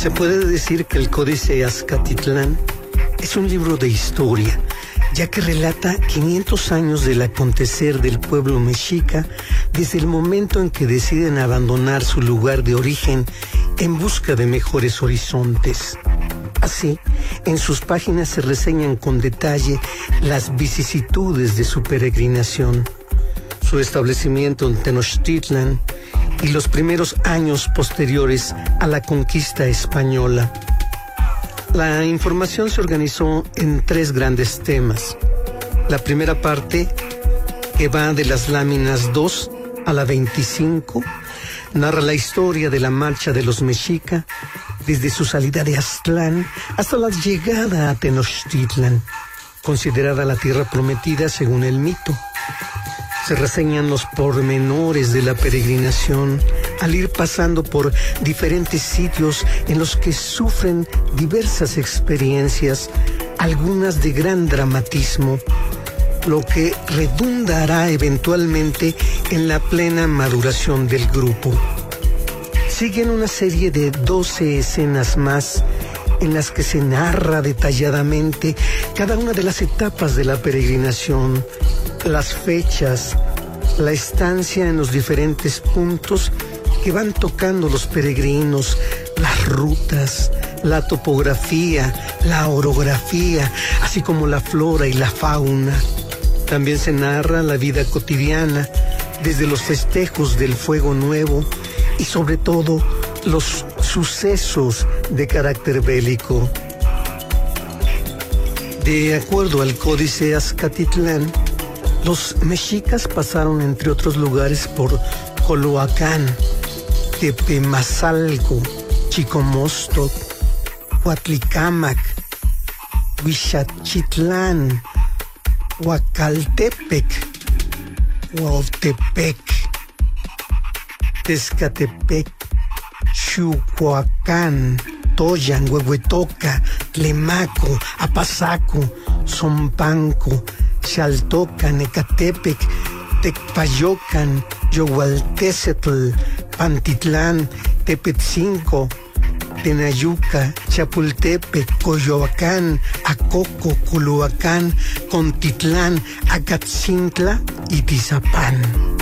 Se puede decir que el Códice Azcatitlán es un libro de historia, ya que relata 500 años del acontecer del pueblo mexica desde el momento en que deciden abandonar su lugar de origen en busca de mejores horizontes. Así, en sus páginas se reseñan con detalle las vicisitudes de su peregrinación, su establecimiento en Tenochtitlan y los primeros años posteriores a la conquista española. La información se organizó en 3 grandes temas. La primera parte, que va de las láminas 2 a la 25, narra la historia de la marcha de los mexica desde su salida de Aztlán hasta la llegada a Tenochtitlan, considerada la tierra prometida según el mito. Se reseñan los pormenores de la peregrinación al ir pasando por diferentes sitios en los que sufren diversas experiencias, algunas de gran dramatismo, lo que redundará eventualmente en la plena maduración del grupo. Siguen una serie de 12 escenas más en las que se narra detalladamente cada una de las etapas de la peregrinación, las fechas, la estancia en los diferentes puntos que van tocando los peregrinos, las rutas, la topografía, la orografía, así como la flora y la fauna. También se narra la vida cotidiana, desde los festejos del Fuego Nuevo y sobre todo los sucesos de carácter bélico. De acuerdo al Códice Azcatitlán, los mexicas pasaron, entre otros lugares, por Coloacán, Tepemazalco, Chicomostoc, Huatlicámac, Huixachitlán, Huacaltepec, Huautepec, Tezcatepec, Xucoacán, Toyan, Huehuetoca, Tlemaco, Apazaco, Zompanco, Xaltocan, Ecatepec, Tecpayocan, Yohualtecetl, Pantitlán, Tepetzinco, Tenayuca, Chapultepec, Coyoacán, Acoco, Culhuacán, Contitlán, Acatzintla y Tizapán.